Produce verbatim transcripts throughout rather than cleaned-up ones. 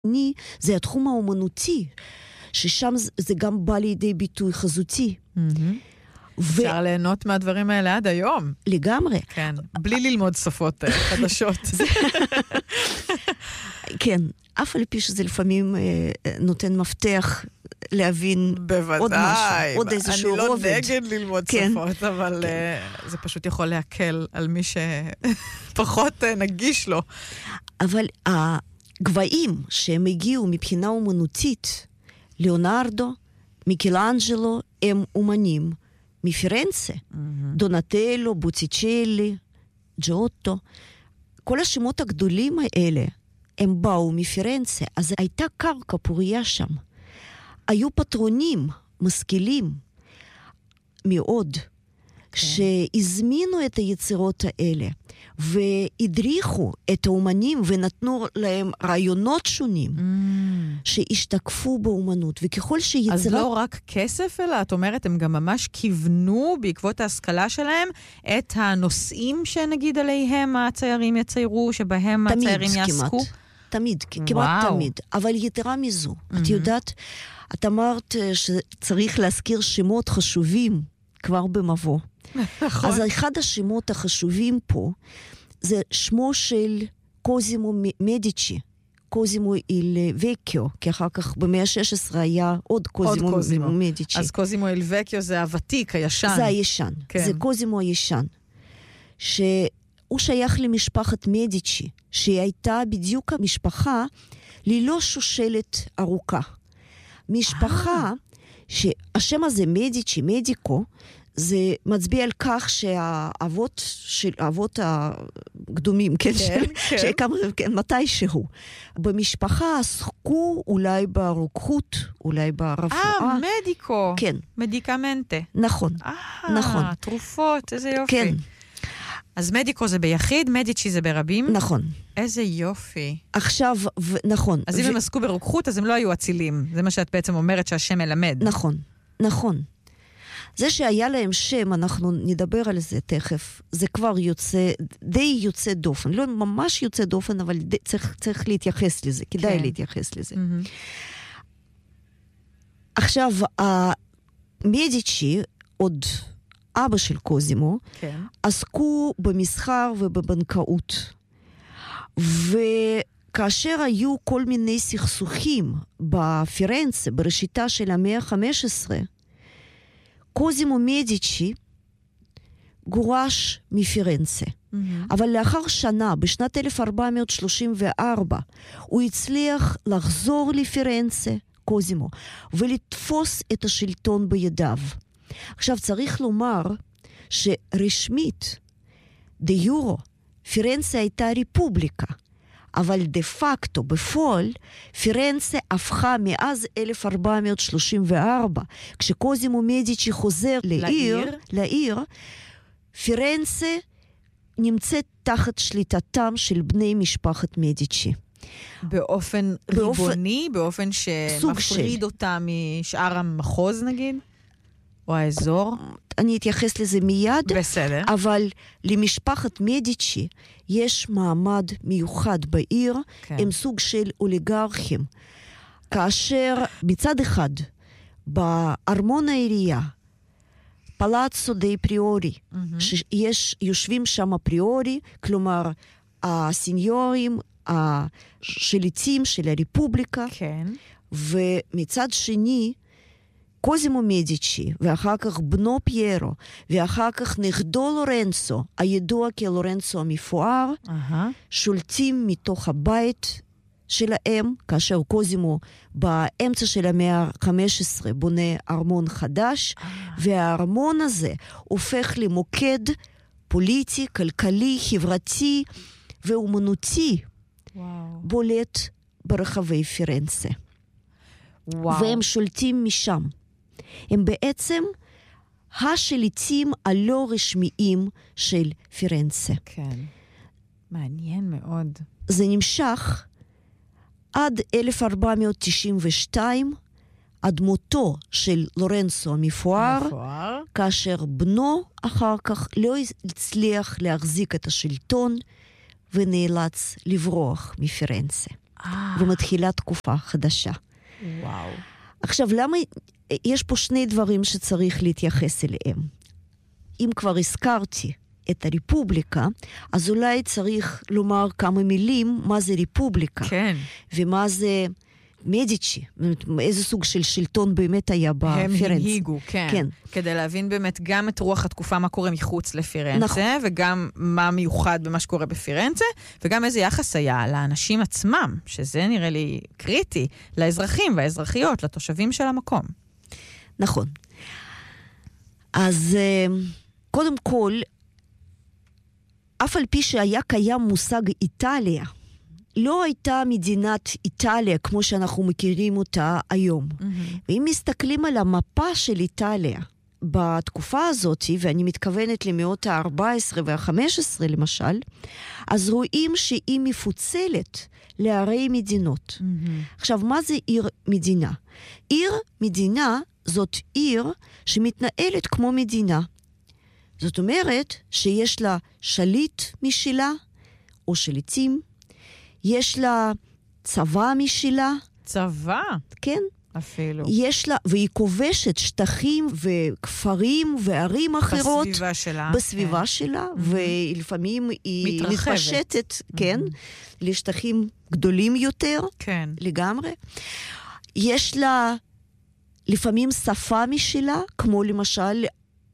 אני, זה התחום האומנותי, ששם זה גם בא לידי ביטוי חזותי. אפשר ליהנות מהדברים האלה עד היום. לגמרי. כן, בלי ללמוד שפות חדשות. כן, אף על פי שזה לפעמים נותן מפתח להבין עוד משהו, עוד איזשהו רובד. אני לא נגד ללמוד שפות, אבל זה פשוט יכול להקל על מי שפחות נגיש לו. אבל הגבהים שהם הגיעו מבחינה אומנותית, ליאונרדו, מיקלאנג'לו, הם אומנים מפירנצה. דונטלו, בוטיצ'לי, ג'וטו. כל השמות הגדולים האלה, הם באו מפירנצה. אז הייתה קרקע פוריה שם. היו פטרונים משכילים מאוד, שהזמינו את היצירות האלה, והדריכו את האומנים ונתנו להם רעיונות שונים, שהשתקפו באומנות. וככל שיצירה... אז לא רק כסף, אלא את אומרת, הם גם ממש כיוונו בעקבות ההשכלה שלהם את הנושאים שנגיד עליהם הציירים יציירו, שבהם הציירים יעסקו? תמיד, כמעט תמיד. אבל יתרה מזו, את יודעת, את אמרת שצריך להזכיר שמות חשובים כבר במבוא. אז אחד השמות החשובים פה זה שמו של קוזימו מדיצ'י, קוזימו איל וקיו, כי אחר כך במאה ה-שש עשרה היה עוד קוזימו, קוזימו. מדיצ'י. אז קוזימו איל וקיו זה הוותיק, הישן. זה הישן, כן. זה קוזימו הישן, שהוא שייך למשפחת מדיצ'י, שהיא הייתה בדיוק המשפחה ללא שושלת ארוכה. משפחה, שהשם הזה מדיצ'י, מדיקו, זה מצביע על כך שהאבות של האבות הקדומים, כן, כן, כן. שקם, כן, מתישהו. במשפחה עסקו אולי ברוקחות, אולי ברפואה. אה, מדיקו. כן. מדיקמנטה. נכון, אה, נכון. תרופות, איזה יופי. כן. אז מדיקו זה ביחיד, מדיצ'י זה ברבים. נכון. איזה יופי. עכשיו, ו- נכון. אז ו- אם הם עסקו ברוקחות, אז הם לא היו אצילים. זה מה שאת בעצם אומרת שהשם מלמד. נכון, נכון. זה שהיה להם שם, אנחנו נדבר על זה תכף, זה כבר יוצא, די יוצא דופן. לא ממש יוצא דופן, אבל די, צריך, צריך להתייחס לזה, כדאי כן. להתייחס לזה. Mm-hmm. עכשיו, המדיצ'י, עוד אבא של קוזימו, כן. עסקו במסחר ובבנקאות. וכאשר היו כל מיני סכסוכים בפירנצה, בראשיתה של המאה ה-חמש עשרה, קוזימו מדיצ'י גורש מפירנצה. Mm-hmm. אבל לאחר שנה, בשנת אלף ארבע מאות שלושים וארבע, הוא הצליח לחזור לפירנצה, קוזימו, ולתפוס את השלטון בידיו. עכשיו צריך לומר שרשמית, דה יורו, פירנצה הייתה ריפובליקה, אבל דה פקטו, בפועל, פירנצה הפכה מאז אלף ארבע מאות שלושים וארבע, כשקוזימו מדיצ'י חוזר לעיר, לעיר, לעיר פירנצה נמצאת תחת שליטתם של בני משפחת מדיצ'י. באופן, באופן ריבוני, באופן שמפריד של... אותה משאר המחוז נגיד? או האזור? אני אתייחס לזה מיד. בסדר. אבל למשפחת מדיצ'י יש מעמד מיוחד בעיר, כן. הם סוג של אוליגרכים. כאשר מצד אחד, בארמון העירייה, פלאצו די פריורי, mm-hmm. שיש, יושבים שם הפריורי, כלומר, הסניורים, השליטים של הרפובליקה, כן. ומצד שני, קוזימו מדיצ'י, ואחר כך בנו פיירו, ואחר כך נכדו לורנצו, הידוע כלורנצו המפואר, uh-huh. שולטים מתוך הבית שלהם, כאשר קוזימו באמצע של המאה ה-חמש עשרה בונה ארמון חדש, uh-huh. והארמון הזה הופך למוקד פוליטי, כלכלי, חברתי ואומנותי, wow. בולט ברחבי פירנצה. Wow. והם שולטים משם. הם בעצם השליטים הלא רשמיים של פירנצה. כן. מעניין מאוד. זה נמשך עד אלף ארבע מאות תשעים ושתיים, עד מותו של לורנצו המפואר, המפואר. כאשר בנו אחר כך לא הצליח להחזיק את השלטון, ונאלץ לברוח מפירנצה. ומתחילה תקופה חדשה. וואו. עכשיו, למה... יש פה שני דברים שצריך להתייחס אליהם. אם כבר הזכרתי את הרפובליקה, אז אולי צריך לומר כמה מילים מה זה רפובליקה. כן. ומה זה מדיצ'י. איזה סוג של שלטון באמת היה בפירנצה. הם הנהיגו, כן. כן. כדי להבין באמת גם את רוח התקופה, מה קורה מחוץ לפירנצה, נכון. וגם מה מיוחד במה שקורה בפירנצה, וגם איזה יחס היה לאנשים עצמם, שזה נראה לי קריטי, לאזרחים והאזרחיות, לתושבים של המקום. נכון. אז קודם כל, אף על פי שהיה קיים מושג איטליה, לא הייתה מדינת איטליה כמו שאנחנו מכירים אותה היום. Mm-hmm. ואם מסתכלים על המפה של איטליה בתקופה הזאת, ואני מתכוונת למאות ה-ארבע עשרה וה-חמש עשרה למשל, אז רואים שהיא מפוצלת לערי מדינות. Mm-hmm. עכשיו, מה זה עיר מדינה? עיר מדינה זאת עיר שמתנהלת כמו מדינה. זאת אומרת שיש לה שליט משלה, או שליטים, יש לה צבא משלה. צבא? כן. אפילו. יש לה, והיא כובשת שטחים וכפרים וערים אחרות. בסביבה שלה. בסביבה כן. שלה, mm-hmm. ולפעמים היא מתרחבת. מתפשטת, mm-hmm. כן, לשטחים גדולים יותר. כן. לגמרי. יש לה לפעמים שפה משלה, כמו למשל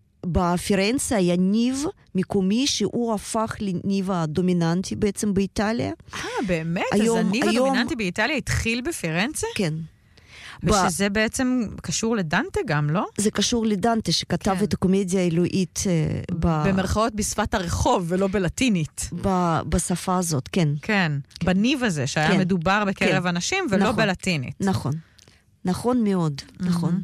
בפירנצה היה ניב מקומי שהוא הפך לניב הדומיננטי בעצם באיטליה. אה, באמת? היום, אז הניב היום... הדומיננטי באיטליה התחיל בפירנצה? כן. ושזה ב... בעצם קשור לדנטה גם, לא? זה קשור לדנטה, שכתב כן. את הקומדיה האלוהית ב... במרכאות בשפת הרחוב ולא בלטינית. ב... בשפה הזאת, כן. כן, כן. בניב הזה שהיה כן. מדובר בקרב כן. אנשים ולא נכון. בלטינית. נכון, נכון מאוד, mm-hmm. נכון.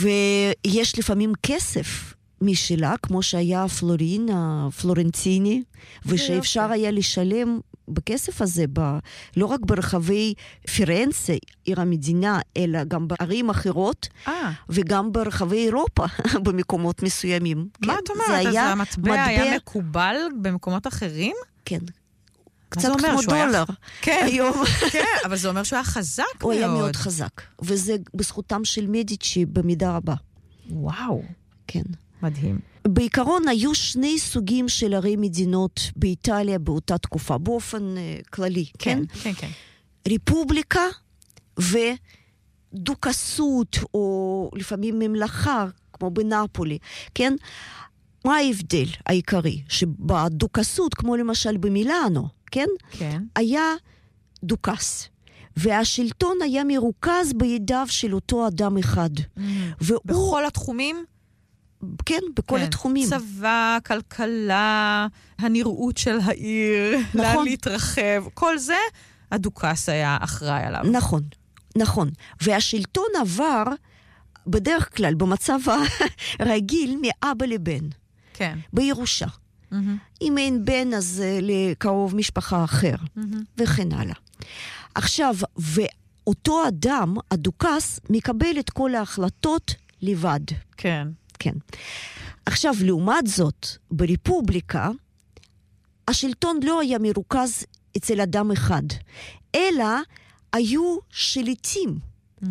ויש לפעמים כסף משלה, כמו שהיה פלורין, הפלורנטיני, ושאפשר היה לשלם בכסף הזה, ב, לא רק ברחבי פירנצה, עיר המדינה, אלא גם בערים אחרות, 아. וגם ברחבי אירופה, במקומות מסוימים. מה כן? את אומרת? אז היה המטבע מטבע... היה מקובל במקומות אחרים? כן. קצת כמו דולר. כן, היום. כן, אבל זה אומר שהוא היה חזק מאוד. הוא היה מאוד חזק, וזה בזכותם של מדיצ'י במידה רבה. וואו. כן. מדהים. בעיקרון היו שני סוגים של ערי מדינות באיטליה באותה תקופה, באופן uh, כללי, כן? כן, כן, כן. רפובליקה ודוכסות, או לפעמים ממלכה, כמו בנאפולי, כן? מה ההבדל העיקרי? שבדוכסות, כמו למשל במילאנו, כן? כן. היה דוכס. והשלטון היה מרוכז בידיו של אותו אדם אחד. Mm. והוא... בכל התחומים? כן, בכל כן. התחומים. צבא, כלכלה, הנראות של העיר, נכון. לאן להתרחב, כל זה, הדוכס היה אחראי עליו. נכון, נכון. והשלטון עבר, בדרך כלל, במצב הרגיל, מאבא לבן. כן. בירושה. Mm-hmm. אם אין בן, אז uh, לקרוב משפחה אחר, mm-hmm. וכן הלאה. עכשיו, ואותו אדם, הדוכס, מקבל את כל ההחלטות לבד. כן. כן. עכשיו, לעומת זאת, ברפובליקה, השלטון לא היה מרוכז אצל אדם אחד, אלא היו שליטים, mm-hmm.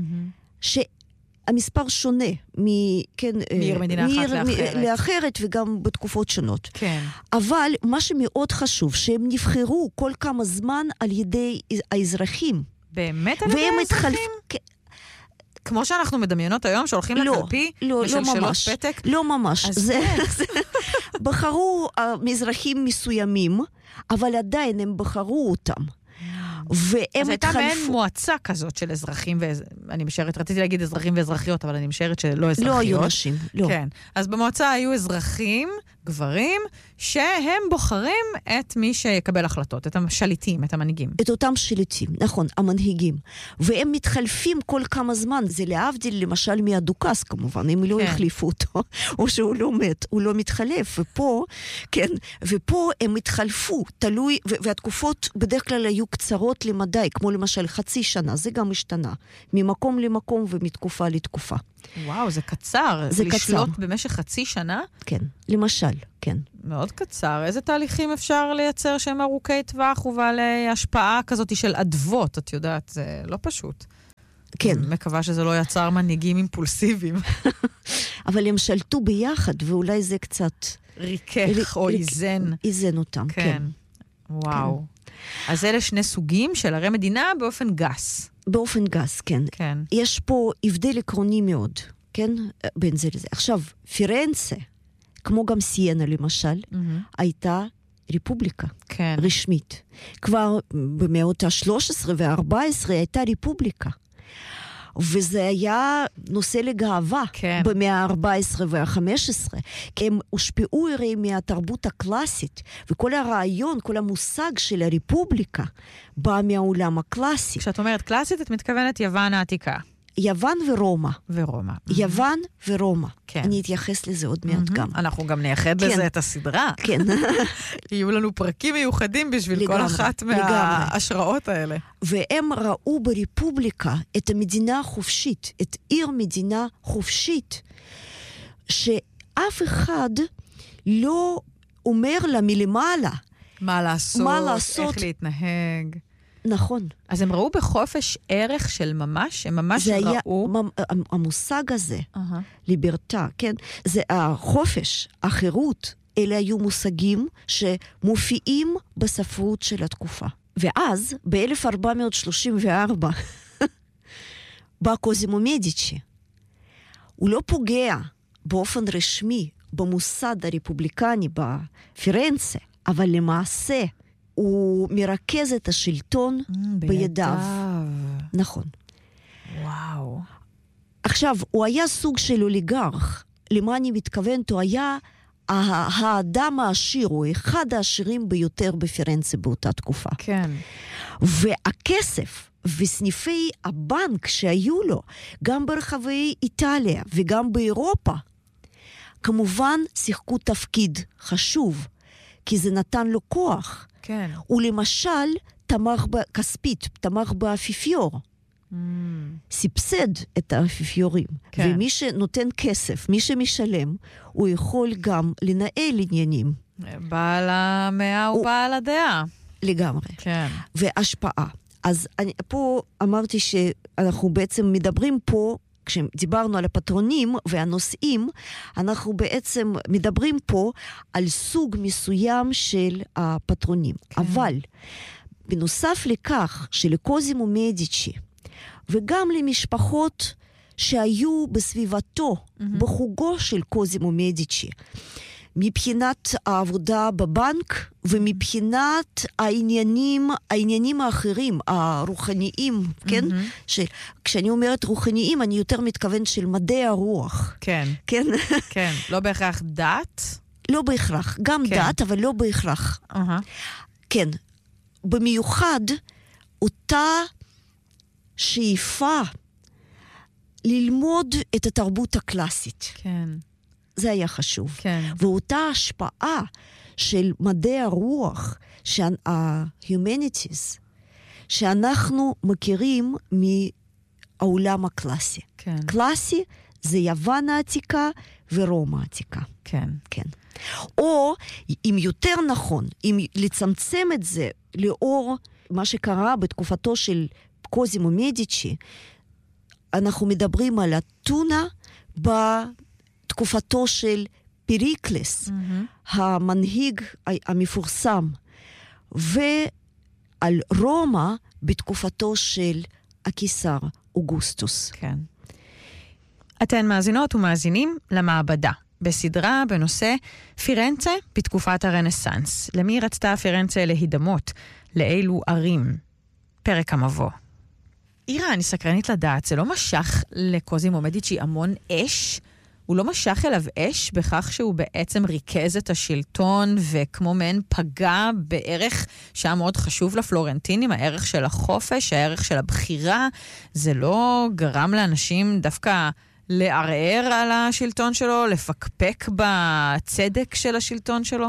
שהמספר שונה מ... כן, מעיר מדינה אחת לאחרת. לאחרת, וגם בתקופות שונות. כן. אבל מה שמאוד חשוב, שהם נבחרו כל כמה זמן על ידי האזרחים. באמת על ידי האזרחים? כן. כמו שאנחנו מדמיינות היום, שהולכים לא, לקלפי, לא, משלשלות לא ממש, פתק. לא ממש. זה, זה, בחרו uh, מזרחים מסוימים, אבל עדיין הם בחרו אותם. והם אז הייתה התחלפו... מעין מועצה כזאת של אזרחים, ואני משערת, רציתי להגיד אזרחים ואזרחיות, אבל אני משערת שלא אזרחיות. לא היו נשים, לא. כן. אז במועצה היו אזרחים, גברים, שהם בוחרים את מי שיקבל החלטות, את השליטים, את המנהיגים. את אותם שליטים, נכון, המנהיגים. והם מתחלפים כל כמה זמן, זה להבדיל למשל מהדוכס כמובן, הם לא יחליפו אותו, או שהוא לא מת, הוא לא מתחלף, ופה, כן, ופה הם מתחלפו, תלוי, והתקופות בדרך כלל היו קצרות למדי, כמו למשל חצי שנה, זה גם השתנה, ממקום ממקום למקום ומתקופה לתקופה. וואו, זה קצר. זה קצר. לשלוט במשך חצי שנה? כן, למשל, כן. מאוד קצר. איזה תהליכים אפשר לייצר שהם ארוכי טווח ובעלי השפעה כזאת של אדוות, את יודעת, זה לא פשוט. כן. מקווה שזה לא יצר מנהיגים אימפולסיביים. אבל הם שלטו ביחד, ואולי זה קצת... ריקח או איזן. איזן אותם, כן. כן. וואו. אז אלה שני סוגים של ערי מדינה באופן גס. באופן גס, כן. כן. יש פה הבדל עקרוני מאוד, כן? בין זה לזה. עכשיו, פירנצה, כמו גם סיינה למשל, הייתה רפובליקה כן. רשמית. כבר במאות ה-שלוש עשרה וה-ארבע עשרה הייתה רפובליקה. וזה היה נושא לגאווה כן. במאה ה-ארבע עשרה וה-חמש עשרה, כי הם הושפעו הרי מהתרבות הקלאסית, וכל הרעיון, כל המושג של הרפובליקה, בא מהעולם הקלאסי. כשאת אומרת קלאסית, את מתכוונת יוון העתיקה. יוון ורומא. ורומא. יוון ורומא. כן. אני אתייחס לזה עוד מעט גם. אנחנו גם נייחד כן. לזה את הסדרה. כן. יהיו לנו פרקים מיוחדים בשביל לגמרי, כל אחת לגמרי. מההשראות האלה. והם ראו ברפובליקה את המדינה החופשית, את עיר מדינה חופשית, שאף אחד לא אומר לה מלמעלה. מה לעשות, מה לעשות. איך להתנהג. נכון. אז הם ראו בחופש ערך של ממש, הם ממש זה היה, ראו... המושג הזה, Uh-huh. ליברטה, כן? זה החופש, החירות, אלה היו מושגים שמופיעים בספרות של התקופה. ואז, ב-אלף ארבע מאות שלושים וארבע, בא קוזימו מדיצ'י. הוא לא פוגע באופן רשמי במוסד הרפובליקני בפירנצה, אבל למעשה הוא מרכז את השלטון mm, בידיו. נכון. וואו. עכשיו, הוא היה סוג של אוליגרך. למה אני מתכוונת? הוא היה האדם העשיר, הוא אחד העשירים ביותר בפירנצה באותה תקופה. כן. והכסף וסניפי הבנק שהיו לו, גם ברחבי איטליה וגם באירופה, כמובן שיחקו תפקיד חשוב, כי זה נתן לו כוח. כן. הוא למשל תמך בכספית, תמך באפיפיור. Mm. סיבסד את האפיפיורים. כן. ומי שנותן כסף, מי שמשלם, הוא יכול גם לנהל עניינים. בעל המאה הוא בעל הדעה. לגמרי. כן. והשפעה. אז אני, פה אמרתי שאנחנו בעצם מדברים פה, כשדיברנו על הפטרונים והנושאים, אנחנו בעצם מדברים פה על סוג מסוים של הפטרונים. כן. אבל בנוסף לכך שלקוזימו מדיצ'י, וגם למשפחות שהיו בסביבתו, mm-hmm. בחוגו של קוזימו מדיצ'י, מבחינת העבודה בבנק ומבחינת העניינים, העניינים האחרים, הרוחניים, mm-hmm. כן? כשאני אומרת רוחניים, אני יותר מתכוון של מדעי הרוח. כן. כן? כן. לא בהכרח דת? לא בהכרח. גם כן. דת, אבל לא בהכרח. Uh-huh. כן. במיוחד, אותה שאיפה ללמוד את התרבות הקלאסית. כן. זה היה חשוב. כן. ואותה השפעה של מדעי הרוח, ה-humanities, שאנחנו מכירים מהעולם הקלאסי. כן. קלאסי זה יוון העתיקה ורומא העתיקה. כן. כן. או, אם יותר נכון, אם לצמצם את זה לאור מה שקרה בתקופתו של קוזימו מדיצ'י, אנחנו מדברים על אתונה בתקופתו של פריקלס, mm-hmm. המנהיג המפורסם, ועל רומא בתקופתו של הקיסר אוגוסטוס. כן. אתן מאזינות ומאזינים למעבדה, בסדרה בנושא פירנצה בתקופת הרנסנס. למי רצתה פירנצה להידמות? לאילו ערים? פרק המבוא. אירה, אני סקרנית לדעת, זה לא משך לקוזימו מדיצ'י המון אש? הוא לא משך אליו אש בכך שהוא בעצם ריכז את השלטון וכמו מעין פגע בערך שהיה מאוד חשוב לפלורנטינים, הערך של החופש, הערך של הבחירה. זה לא גרם לאנשים דווקא לערער על השלטון שלו, לפקפק בצדק של השלטון שלו?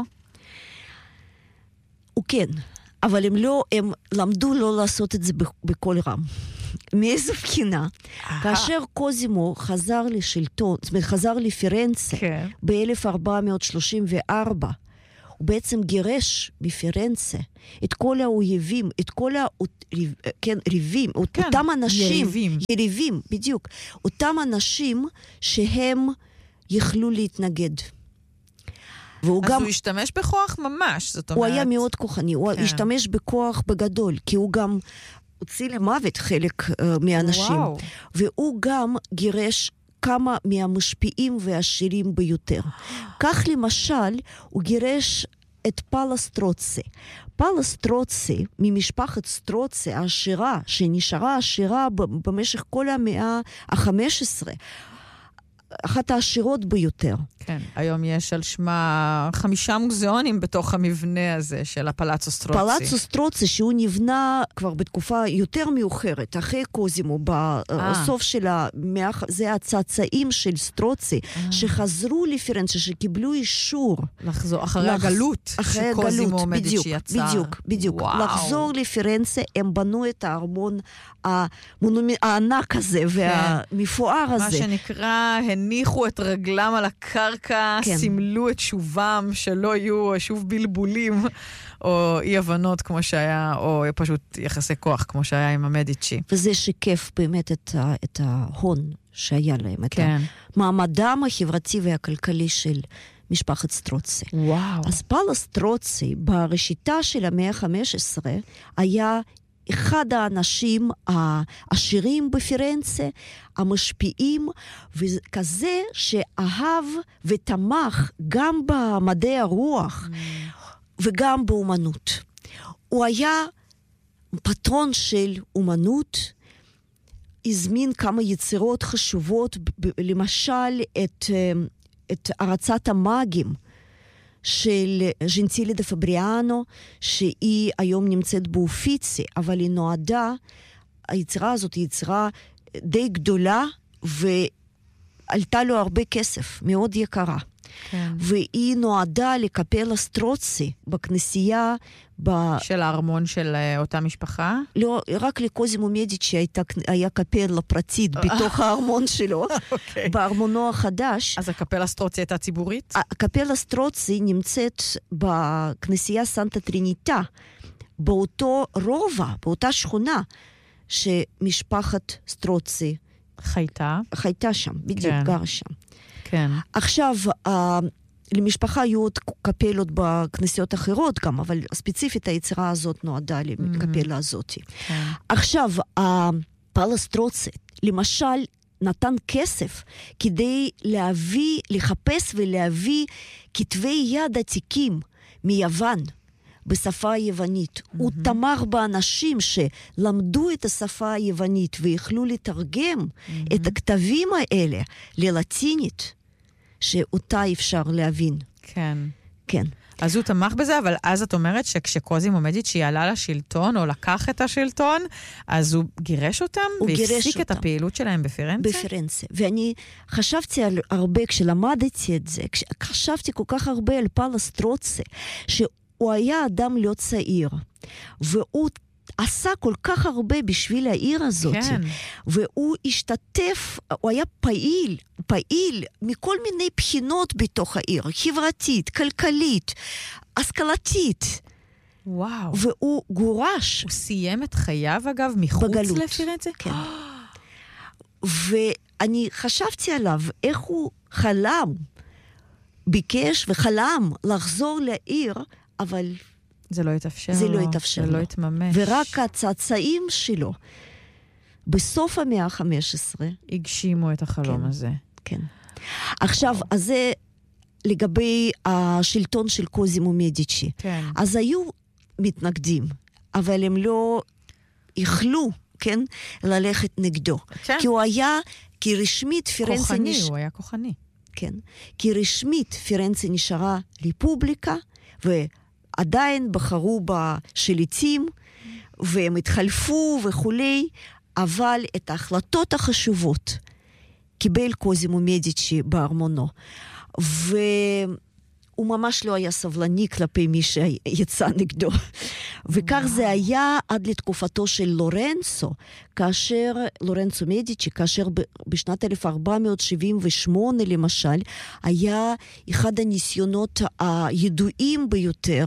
הוא כן, אבל הם לא, הם למדו לא לעשות את זה בכל רם. מאיזו בחינה? כאשר קוזימו חזר לשלטון, זאת אומרת, חזר לפירנצה כן. ב-אלף ארבע מאות שלושים וארבע, הוא בעצם גירש בפירנצה את כל האויבים, את כל ה... כן, ריבים, כן, אותם אנשים... יריבים. יריבים, בדיוק. אותם אנשים שהם יכלו להתנגד. והוא אז גם... הוא השתמש בכוח ממש, זאת אומרת... הוא היה מאוד כוחני, הוא כן. השתמש בכוח בגדול, כי הוא גם הוציא למוות חלק uh, מהאנשים. וואו. והוא גם גירש כמה מהמשפיעים והעשירים ביותר. כך למשל, הוא גירש את פאולה סטרוצי. פאולה סטרוצי, ממשפחת סטרוצי, העשירה, שנשארה עשירה במשך כל המאה ה-חמש עשרה, אחת העשירות ביותר. כן, היום יש על שמה חמישה מוזיאונים בתוך המבנה הזה של הפלאצו סטרוצי. פלאצו סטרוצי, שהוא נבנה כבר בתקופה יותר מאוחרת, אחרי קוזימו, בסוף של המאה, זה הצאצאים של סטרוצי, שחזרו לפירנצה, שקיבלו אישור. לחזור, אחרי הגלות, אחרי שקוזימו מדיצ'י יצר. בדיוק, בדיוק. לחזור לפירנצה, הם בנו את הארמון הענק הזה, והמפואר הזה. מה שנקרא, הניחו את רגלם על הקרקע, כן. סימלו את שובם, שלא יהיו שוב בלבולים, או אי הבנות כמו שהיה, או פשוט יחסי כוח כמו שהיה עם המדיצ'י. וזה שיקף באמת את, ה, את ההון שהיה להם, כן. את המעמדם החברתי והכלכלי של משפחת סטרוצי. וואו. אז פאולה סטרוצי, בראשיתה של המאה ה-חמש עשרה, היה אחד האנשים העשירים בפירנצה, המשפיעים, וכזה שאהב ותמך גם במדעי הרוח, mm. וגם באומנות. הוא היה פטרון של אומנות, הזמין כמה יצירות חשובות, למשל את, את ארצת המאגים, של ג'נטילי דה פבריאנו, שהיא היום נמצאת באופיצי, אבל היא נועדה, היצירה הזאת היא יצירה די גדולה, ועלתה לו הרבה כסף, מאוד יקרה. כן. והיא נועדה לקפלה סטרוצי בכנסייה, ב... של הארמון של אותה משפחה? לא, רק לקוזימו מדיצ'י הייתה, היה קפלה פרטית בתוך הארמון שלו, okay. בארמונו החדש. אז הקפלה סטרוצי הייתה ציבורית? הקפלה סטרוצי נמצאת בכנסייה סנטה טריניטה, באותו רובע, באותה שכונה, שמשפחת סטרוצי חייתה. חייתה שם, בדיוק, כן. גר שם. כן. עכשיו, למשפחה היו עוד קפלות בכנסיות אחרות גם, אבל ספציפית היצירה הזאת נועדה לקפלה הזאת. כן. עכשיו, פאולה סטרוצי, למשל, נתן כסף כדי להביא, לחפש ולהביא כתבי יד עתיקים מיוון, בשפה היוונית. Mm-hmm. הוא תמך באנשים שלמדו את השפה היוונית ויכלו לתרגם mm-hmm. את הכתבים האלה ללטינית, שאותה אפשר להבין. כן. כן. אז הוא תמך בזה, אבל אז את אומרת שכשקוזימו מדיצ'י עלה לשלטון, או לקח את השלטון, אז הוא גירש אותם? הוא והפסיק את הפעילות שלהם בפירנצה? בפירנצה. ואני חשבתי על הרבה, כשלמדתי את זה, חשבתי כל כך הרבה על פאולה סטרוצי, שהוא הוא היה אדם לא צעיר, והוא עשה כל כך הרבה בשביל העיר הזאת, כן. והוא השתתף, הוא היה פעיל, פעיל מכל מיני בחינות בתוך העיר, חברתית, כלכלית, השכלתית. וואו. והוא גורש. הוא סיים את חייו, אגב, מחוץ בגלות. לפירנצה? כן. ואני חשבתי עליו, איך הוא חלם, ביקש וחלם לחזור לעיר, אבל זה לא יתאפשר זה לו, לא יתאפשר זה לו. לא יתממש. ורק הצאצאים שלו, בסוף המאה ה-חמש עשרה, הגשימו את החלום כן, הזה. כן. עכשיו, אז זה לגבי השלטון של קוזימו מדיצ'י. כן. אז היו מתנגדים, אבל הם לא יכלו, כן, ללכת נגדו. כן. כי הוא היה, כי רשמית פירנצה... כוחני, נש... הוא היה כוחני. כן. כי רשמית פירנצה נשארה רפובליקה, ועדיין בחרו בשליטים, והם התחלפו וכולי, אבל את ההחלטות החשובות קיבל קוזימו מדיצ'י בארמונו. והוא הוא ממש לא היה סבלני כלפי מי שיצא נגדו. וכך זה היה עד לתקופתו של לורנצו, כאשר, לורנצו מדיצ'י, כאשר בשנת אלף ארבע מאות שבעים ושמונה למשל, היה אחד הניסיונות הידועים ביותר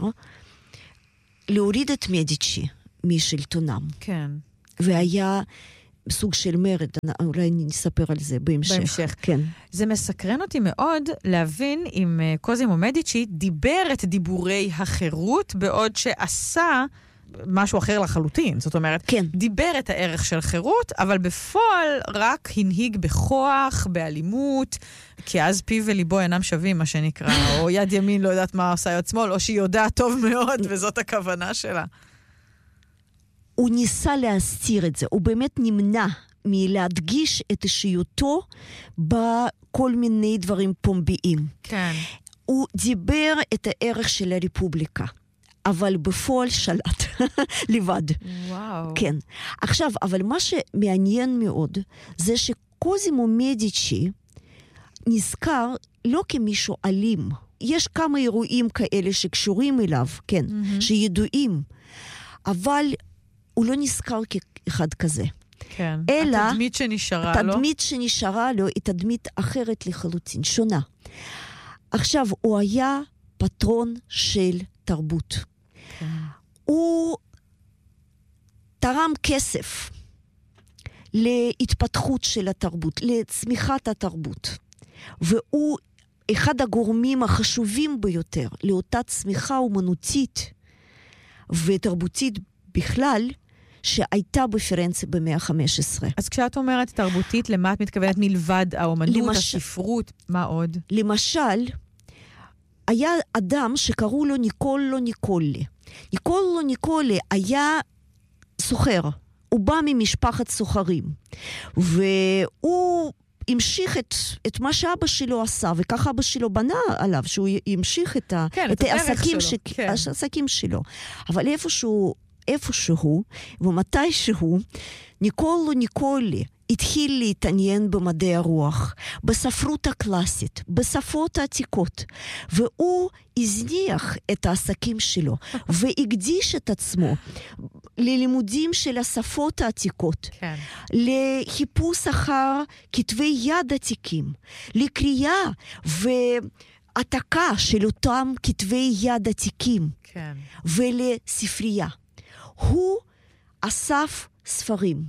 להוריד את מדיצ'י משלטונם. כן. והיה סוג של מרד, אולי נספר על זה בהמשך. בהמשך. כן. זה מסקרן אותי מאוד להבין אם קוזימו מדיצ'י דיבר את דיבורי החירות, בעוד שעשה משהו אחר לחלוטין. זאת אומרת, כן. דיבר את הערך של חירות, אבל בפועל רק הנהיג בכוח, באלימות, כי אז פיו וליבו אינם שווים, מה שנקרא, או יד ימין לא יודעת מה עושה יד שמאל, או שהיא יודעת טוב מאוד, וזאת הכוונה שלה. הוא ניסה להסתיר את זה, הוא באמת נמנע מלהדגיש את אישיותו בכל מיני דברים פומביים. כן. הוא דיבר את הערך של הרפובליקה, אבל בפועל שלט, לבד. וואו. כן. עכשיו, אבל מה שמעניין מאוד, זה שקוזימו מדיצ'י נזכר לא כמישהו אלים. יש כמה אירועים כאלה שקשורים אליו, כן, mm-hmm. שידועים, אבל הוא לא נזכר כאחד כזה. כן. אלא התדמית שנשארה לו. התדמית שנשארה לו היא תדמית אחרת לחלוטין, שונה. עכשיו, הוא היה פטרון של תרבות. כן. הוא תרם כסף להתפתחות של התרבות, לצמיחת התרבות. והוא אחד הגורמים החשובים ביותר לאותה צמיחה אומנותית ותרבותית בכלל, שהייתה בפירנצה במאה ה-חמש עשרה. אז כשאת אומרת תרבותית, למה את מתכוונת מלבד האומנות, למש... הספרות, מה עוד? למשל, היה אדם שקראו לו ניקולו ניקולי. ניקולו ניקולי היה סוחר. הוא בא ממשפחת סוחרים. והוא המשיך את, את מה שאבא שלו עשה, וככה אבא שלו בנה עליו, שהוא ימשיך את, ה, כן, את, את העסקים ש... כן. העסקים שלו. אבל איפשהו איפשהו, ומתישהו, ניקולו ניקולי התחיל להתעניין במדעי הרוח, בספרות הקלאסית, בשפות העתיקות, והוא הזניח את העסקים שלו, והקדיש את עצמו ללימודים של השפות העתיקות, כן. לחיפוש אחר כתבי יד עתיקים, לקריאה והעתקה של אותם כתבי יד עתיקים, כן. ולספרייה. הוא אסף ספרים,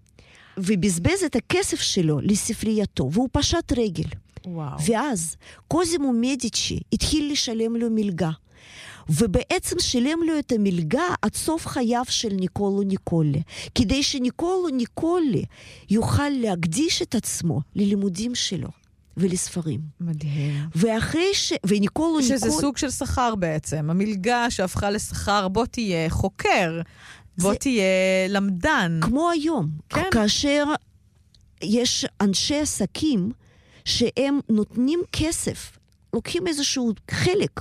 ובזבז את הכסף שלו לספרייתו, והוא פשט רגל. וואו. ואז קוזימו מדיצ'י התחיל לשלם לו מלגה, ובעצם שילם לו את המלגה עד סוף חייו של ניקולו ניקולי, כדי שניקולו ניקולי יוכל להקדיש את עצמו ללימודים שלו. ולספרים. מדהים. ואחרי ש... וניקולו שזה ניקול... סוג של שכר בעצם. המלגה שהפכה לשכר, בוא תהיה חוקר, בוא זה... תהיה למדן. כמו היום. כן. כאשר יש אנשי עסקים שהם נותנים כסף, לוקחים איזשהו חלק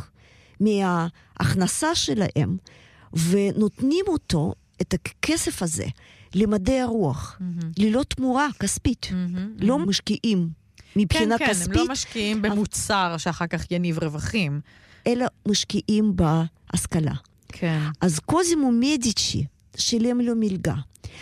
מההכנסה שלהם, ונותנים אותו, את הכסף הזה, למדעי הרוח, mm-hmm. ללא תמורה כספית. Mm-hmm, לא mm-hmm. משקיעים. מבחינה כן, כן, כספית. הם לא משקיעים במוצר שאחר כך יניב רווחים. אלא משקיעים בהשכלה. כן. אז קוזימו מדיצ'י שילם לו מלגה.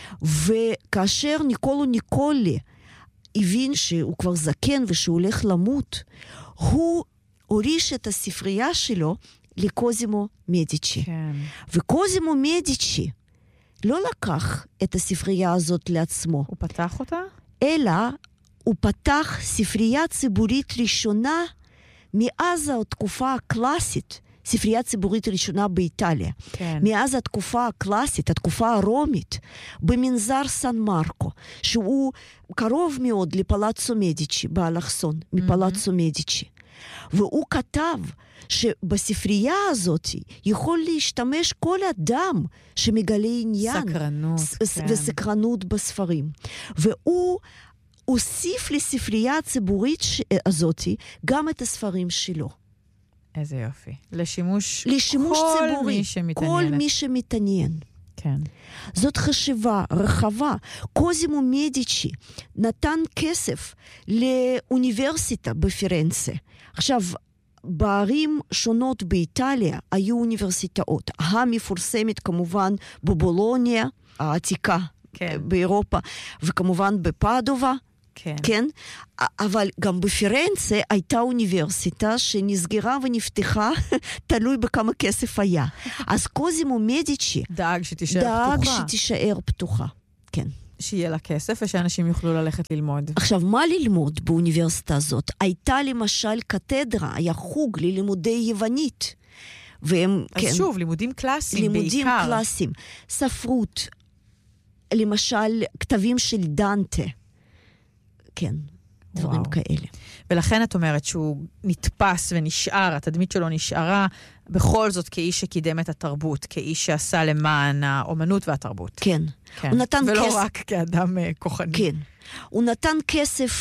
וכאשר ניקולו ניקולי הבין שהוא כבר זקן ושהוא הולך למות, הוא הוריש את הספרייה שלו לקוזימו מדיצ'י. כן. וקוזימו מדיצ'י לא לקח את הספרייה הזאת לעצמו. הוא פתח אותה? אלא הוא פתח ספרייה ציבורית ראשונה מאז התקופה הקלאסית, ספרייה ציבורית ראשונה באיטליה. כן. מאז התקופה הקלאסית, התקופה הרומית, במנזר סן מרקו, שהוא קרוב מאוד לפלאצו מדיצ'י, באלכסון, מפלאצו mm-hmm. מדיצ'י. והוא כתב שבספרייה הזאת יכול להשתמש כל אדם שמגלה עניין. סקרנות. ס- כן. וסקרנות בספרים. והוא הוסיף לספרייה הציבורית הזאת גם את הספרים שלו. איזה יופי. לשימוש, לשימוש כל ציבורי. מי שמתעניין. כל מי שמתעניין. כן. זאת חשיבה רחבה. קוזימו מדיצ'י נתן כסף לאוניברסיטה בפירנצה. עכשיו, בערים שונות באיטליה היו אוניברסיטאות. המפורסמת כמובן בבולוניה, העתיקה כן. באירופה, וכמובן בפאדובה. כן. כן? אבל גם בפירנצה הייתה אוניברסיטה שנסגרה ונפתחה, תלוי בכמה כסף היה. אז קוזימו מדיצ'י דאג שתישאר דאג פתוחה. דאג שתישאר פתוחה, כן. שיהיה לה כסף ושאנשים יוכלו ללכת ללמוד. עכשיו, מה ללמוד באוניברסיטה הזאת? הייתה למשל קתדרה, היה חוג ללימודי יוונית. והם, אז כן, שוב, לימודים קלאסיים בעיקר. לימודים קלאסיים. ספרות, למשל, כתבים של דנטה. כן, דברים וואו. כאלה. ולכן את אומרת שהוא נתפס ונשאר, התדמית שלו נשארה בכל זאת כאיש שקידם את התרבות, כאיש שעשה למען האומנות והתרבות. כן. כן. הוא נתן ולא כסף... רק כאדם uh, כוחני. כן. הוא נתן כסף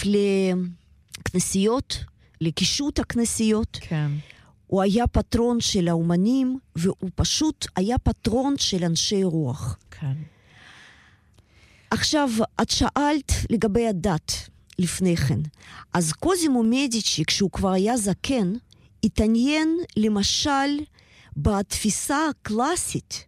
לכנסיות, לקישוט הכנסיות. כן. הוא היה פטרון של האומנים, והוא פשוט היה פטרון של אנשי רוח. כן. עכשיו, את שאלת לגבי הדת לפני כן. אז קוזימו מדיצ'י, כשהוא כבר היה זקן, התעניין למשל בתפיסה הקלאסית,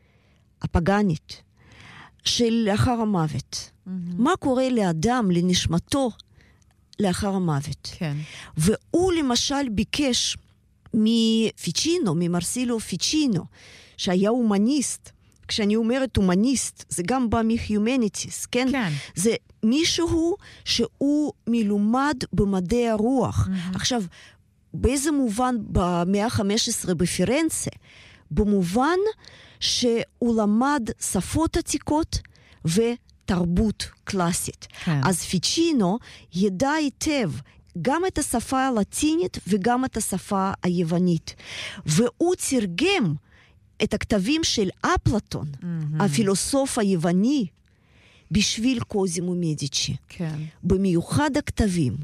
הפגנית, של לאחר המוות. Mm-hmm. מה קורה לאדם, לנשמתו, לאחר המוות? כן. והוא למשל ביקש מפיצ'ינו, ממרסילו פיצ'ינו, שהיה הומניסט. כשאני אומרת הומניסט, זה גם בא מ-humanities, כן? כן. זה מישהו שהוא מלומד במדעי הרוח. Mm-hmm. עכשיו, באיזה מובן במאה ה-חמש עשרה בפירנצה? במובן שהוא למד שפות עתיקות ותרבות קלאסית. כן. אז פיצ'ינו ידע היטב גם את השפה הלטינית וגם את השפה היוונית. והוא תרגם את הכתבים של אפלטון, mm-hmm. הפילוסוף היווני, בשביל קוזימו מדיצ'י. כן. במיוחד הכתבים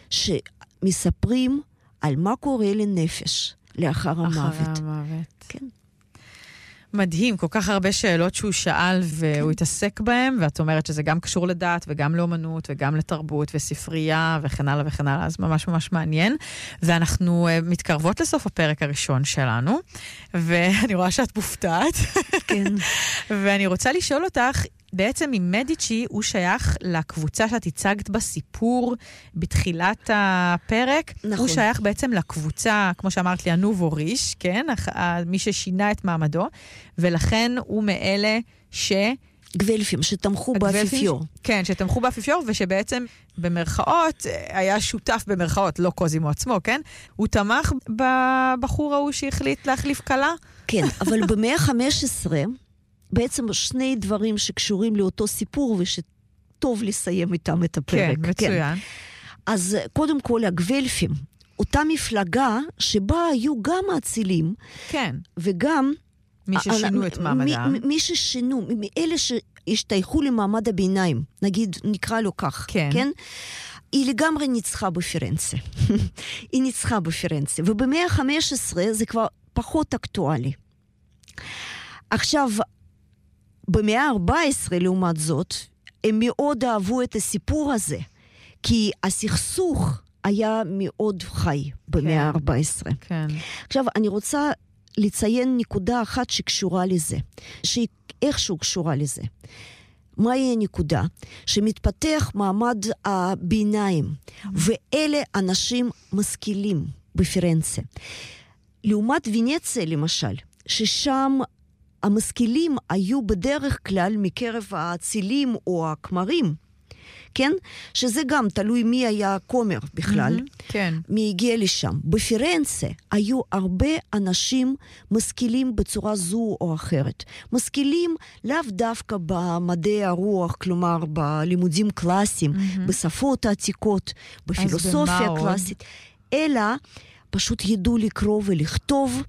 שמספרים על מה קורה לנפש לאחר המוות. אחרי המוות. כן. מדהים, כל כך הרבה שאלות שהוא שאל והוא התעסק בהם, ואת אומרת שזה גם קשור לדת וגם לאומנות וגם לתרבות וספרייה וכן הלאה וכן הלאה, אז ממש ממש מעניין. ואנחנו uh, מתקרבות לסוף הפרק הראשון שלנו, ואני רואה שאת מופתעת. כן. ואני רוצה לשאול אותך, בעצם עם מדיצ'י הוא שייך לקבוצה שאת הצגת בסיפור בתחילת הפרק. נכון. הוא שייך בעצם לקבוצה, כמו שאמרת לי, הנובו ריש, כן? מי ששינה את מעמדו, ולכן הוא מאלה ש... גוולפים, שתמכו באפיפיור. כן, שתמכו באפיפיור, ושבעצם במרכאות, היה שותף במרכאות, לא קוזימו עצמו, כן? הוא תמך בבחור ההוא שהחליט להחליף קלה? כן, אבל במאה ה-חמש עשרה... בעצם שני דברים שקשורים לאותו סיפור, ושטוב לסיים איתם את הפרק. כן, מצוין. כן. אז קודם כל, הגוולפים, אותה מפלגה שבה היו גם האצילים, כן. וגם... מי ששינו את מעמדם. מי, מי ששינו, אלה שהשתייכו למעמד הביניים, נגיד, נקרא לו כך, כן? כן? היא לגמרי ניצחה בפירנצה. היא ניצחה בפירנצה, ובמאה ה-חמש עשרה זה כבר פחות אקטואלי. עכשיו, במאה ה-ארבע עשרה, לעומת זאת, הם מאוד אהבו את הסיפור הזה, כי הסכסוך היה מאוד חי במאה ה-ארבע עשרה. כן. עכשיו, אני רוצה לציין נקודה אחת שקשורה לזה, שהיא איכשהו קשורה לזה. מהי הנקודה? שמתפתח מעמד הביניים, ואלה אנשים משכילים בפירנצה. לעומת ונציה, למשל, ששם המשכילים היו בדרך כלל מקרב האצילים או הכמרים, כן? שזה גם תלוי מי היה כומר בכלל, mm-hmm, כן. מי הגיע לשם. בפירנצה היו הרבה אנשים משכילים בצורה זו או אחרת. משכילים לאו דווקא במדעי הרוח, כלומר בלימודים קלאסיים, mm-hmm. בשפות העתיקות, בפילוסופיה קלאסית, אלא פשוט ידעו לקרוא ולכתוב,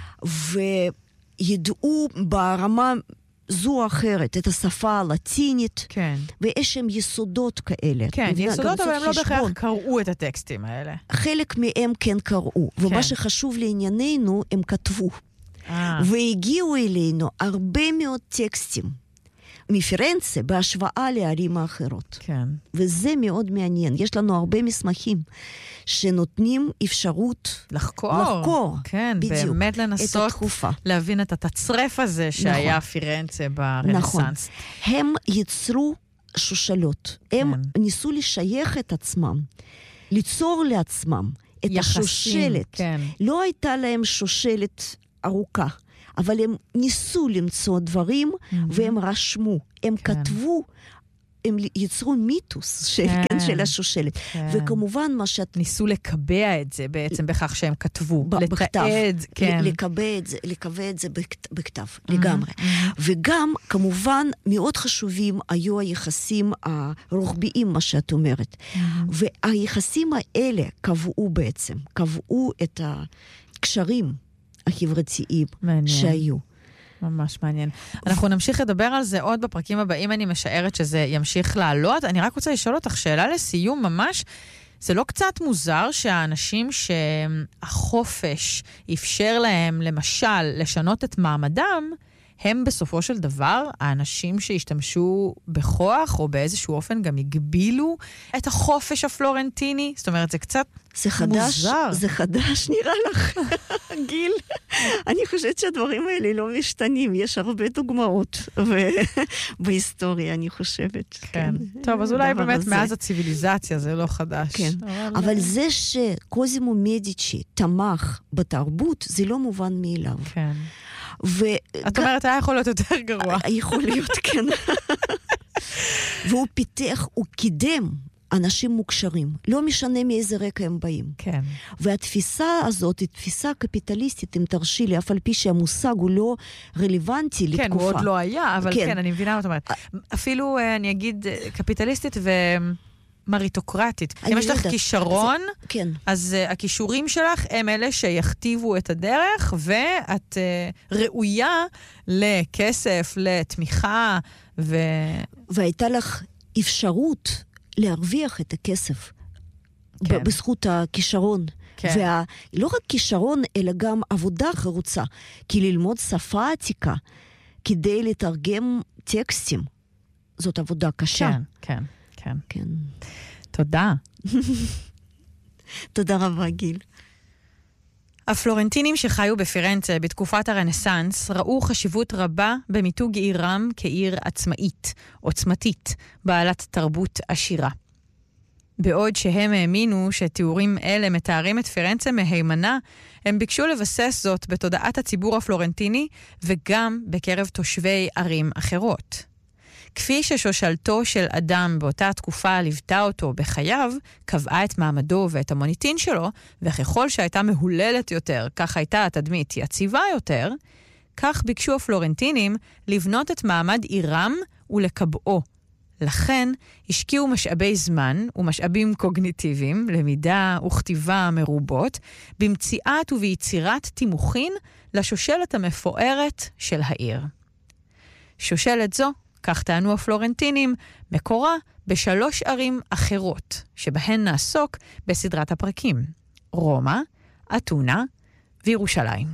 וידעו ברמה זו או אחרת את השפה הלטינית, כן. ויש שם יסודות כאלה. כן, יסודות, אבל הם לא בהכרח קראו את הטקסטים האלה. חלק מהם כן קראו, כן. ומה שחשוב לענייננו, הם כתבו. אה. והגיעו אלינו הרבה מאוד טקסטים מפירנצה בהשוואה לערים האחרות. כן. וזה מאוד מעניין. יש לנו הרבה מסמכים שנותנים אפשרות לחקור. לחקור. כן, בדיוק, באמת לנסות את התקופה. להבין את התצרף הזה שהיה נכון. פירנצה ברנסנס. נכון. הם יצרו שושלות. כן. הם ניסו לשייך את עצמם, ליצור לעצמם את יחסים, השושלת. כן. לא הייתה להם שושלת ארוכה, אבל הם ניסו למצוא דברים, mm-hmm. והם רשמו, הם כן. כתבו, הם יצרו מיתוס של, כן. כן, של השושלת. כן. וכמובן מה שאת... ניסו לקבע את זה בעצם בכך שהם כתבו. ב- לתעד, בכתב. כן. לקבע את זה, לקבע את זה בכת, בכתב, mm-hmm. לגמרי. Mm-hmm. וגם, כמובן, מאוד חשובים היו היחסים הרוחביים, מה שאת אומרת. Mm-hmm. והיחסים האלה קבעו בעצם, קבעו את הקשרים החברתיים מעניין. שהיו. ממש מעניין. אנחנו נמשיך לדבר על זה עוד בפרקים הבאים, אני משערת שזה ימשיך לעלות. אני רק רוצה לשאול אותך שאלה לסיום ממש. זה לא קצת מוזר שהאנשים שהחופש אפשר להם, למשל, לשנות את מעמדם, הם בסופו של דבר, האנשים שהשתמשו בכוח, או באיזשהו אופן גם הגבילו את החופש הפלורנטיני? זאת אומרת, זה קצת זה חדש, מוזר. זה חדש, נראה לך, גיל. אני חושבת שהדברים האלה לא משתנים, יש הרבה דוגמאות בהיסטוריה, אני חושבת. כן. טוב, אז אולי באמת מאז הציביליזציה זה לא חדש. כן, אבל זה שקוזימו מדיצ'י תמך בתרבות, זה לא מובן מאליו. כן. את אומרת, היה יכול להיות יותר גרוע. יכול להיות, כן. והוא פיתח, הוא קידם אנשים מוקשרים. לא משנה מאיזה רקע הם באים. כן. והתפיסה הזאת היא תפיסה קפיטליסטית, אם תרשי לי, אף על פי שהמושג הוא לא רלוונטי לתקופה. כן, הוא עוד לא היה, אבל כן, כן אני מבינה מה את אומרת. אפילו, אני אגיד, קפיטליסטית ו... מריטוקרטית. אם יש לך כישרון, זה, כן. אז uh, הכישורים שלך הם אלה שיכתיבו את הדרך, ואת uh, ראויה לכסף, לתמיכה, ו... והייתה לך אפשרות להרוויח את הכסף, כן. בזכות הכישרון. כן. ולא רק כישרון, אלא גם עבודה חרוצה, כי ללמוד שפה עתיקה, כדי לתרגם טקסטים, זאת עבודה קשה. כן, כן. כן. כן. תודה. תודה רבה, גיל. הפלורנטינים שחיו בפירנצה בתקופת הרנסנס ראו חשיבות רבה במיתוג עירם כעיר עצמאית, עוצמתית, בעלת תרבות עשירה. בעוד שהם האמינו שתיאורים אלה מתארים את פירנצה מהימנה, הם ביקשו לבסס זאת בתודעת הציבור הפלורנטיני וגם בקרב תושבי ערים אחרות. כפי ששושלתו של אדם באותה תקופה ליוותה אותו בחייו, קבעה את מעמדו ואת המוניטין שלו, וככל שהייתה מהוללת יותר, כך הייתה התדמית יציבה יותר, כך ביקשו הפלורנטינים לבנות את מעמד עירם ולקבעו. לכן השקיעו משאבי זמן ומשאבים קוגניטיביים, למידה וכתיבה מרובות, במציאת וביצירת תימוכין לשושלת המפוארת של העיר. שושלת זו, כך טענו הפלורנטינים, מקורה בשלוש ערים אחרות, שבהן נעסוק בסדרת הפרקים, רומא, אתונה וירושלים.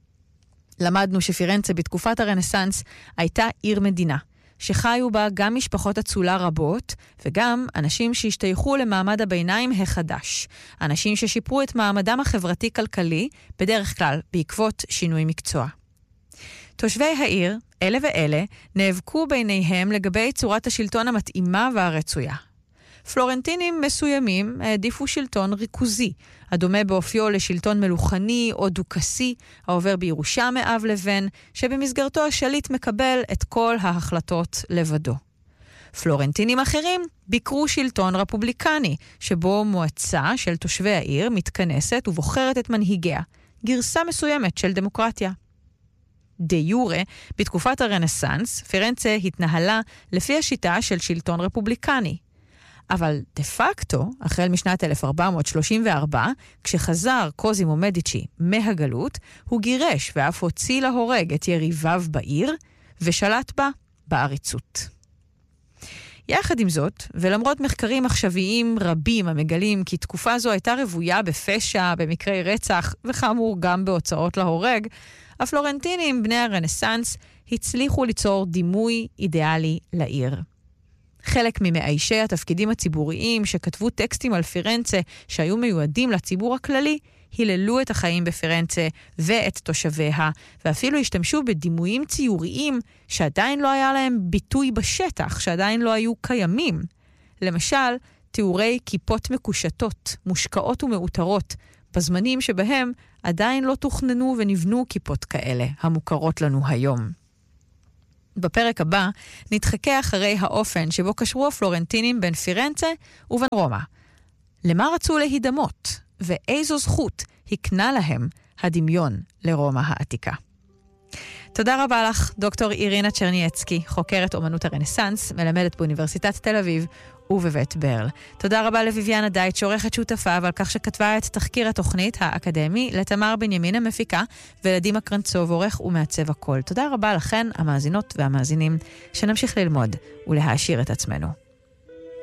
למדנו שפירנצה בתקופת הרנסנס הייתה עיר מדינה, שחיו בה גם משפחות אצולה רבות, וגם אנשים שהשתייכו למעמד הביניים החדש, אנשים ששיפרו את מעמדם החברתי-כלכלי, בדרך כלל בעקבות שינוי מקצוע. תושבי העיר, אלה ואלה, נאבקו ביניהם לגבי צורת השלטון המתאימה והרצויה. פלורנטינים מסוימים העדיפו שלטון ריכוזי, הדומה באופיו לשלטון מלוכני או דוכסי, העובר בירושה מאב לבן, שבמסגרתו השליט מקבל את כל ההחלטות לבדו. פלורנטינים אחרים ביקרו שלטון רפובליקני, שבו מועצה של תושבי העיר מתכנסת ובוחרת את מנהיגיה, גרסה מסוימת של דמוקרטיה. דה יורה, בתקופת הרנסנס, פירנצה התנהלה לפי השיטה של שלטון רפובליקני. אבל דה פקטו, החל משנת אלף ארבע מאות שלושים וארבע, כשחזר קוזימו מדיצ'י מהגלות, הוא גירש ואף הוציא להורג את יריביו בעיר, ושלט בה בעריצות. יחד עם זאת, ולמרות מחקרים עכשוויים רבים המגלים כי תקופה זו הייתה רוויה בפשע, במקרי רצח, וכאמור גם בהוצאות להורג, הפלורנטינים, בני הרנסנס, הצליחו ליצור דימוי אידיאלי לעיר. חלק ממאיישי התפקידים הציבוריים שכתבו טקסטים על פירנצה שהיו מיועדים לציבור הכללי, היללו את החיים בפירנצה ואת תושביה, ואפילו השתמשו בדימויים ציוריים שעדיין לא היה להם ביטוי בשטח, שעדיין לא היו קיימים. למשל, תיאורי כיפות מקושטות, מושקעות ומאותרות, בזמנים שבהם עדיין לא תוכננו ונבנו כיפות כאלה, המוכרות לנו היום. בפרק הבא נתחכה אחרי האופן שבו קשרו הפלורנטינים בין פירנצה ובין רומא. למה רצו להידמות, ואיזו זכות הקנה להם הדמיון לרומא העתיקה. תודה רבה לך, דוקטור אירינה צ'רנייצקי, חוקרת אומנות הרנסנס, מלמדת באוניברסיטת תל אביב ובבית ברל. תודה רבה לויביאנה דייט, שעורכת שותפה, ועל כך שכתבה את תחקיר התוכנית האקדמי, לתמר בנימין המפיקה, ולדימה קרנצוב, עורך ומעצב הכל. תודה רבה לכן, המאזינות והמאזינים, שנמשיך ללמוד ולהעשיר את עצמנו.